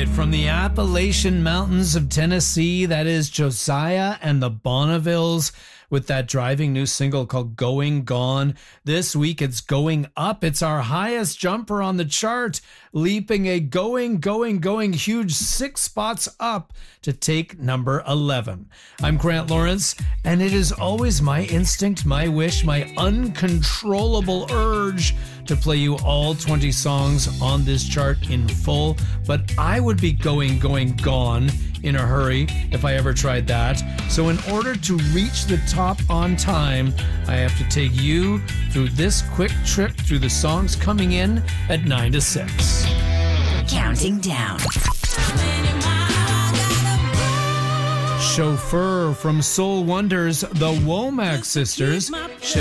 right, from the Appalachian Mountains of Tennessee, that is Josiah and the Bonnevilles with that driving new single called Going Gone. This week it's going up. It's our highest jumper on the chart, leaping a going huge 6 spots up to take number 11. I'm Grant Lawrence, and it is always my instinct, my wish, my uncontrollable urge to play you all 20 songs on this chart in full, but I would be going gone in a hurry if I ever tried that. So in order to reach the top on time, I have to take you through this quick trip through the songs coming in at 9 to 6. Counting down. Chauffeur from Soul Wonders, the Womack Sisters.